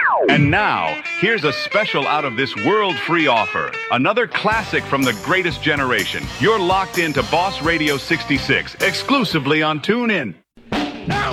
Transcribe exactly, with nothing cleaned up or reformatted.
And now, here's a special out-of-this-world free offer. Another classic from the greatest generation. You're locked into Boss Radio sixty-six, exclusively on TuneIn. Now,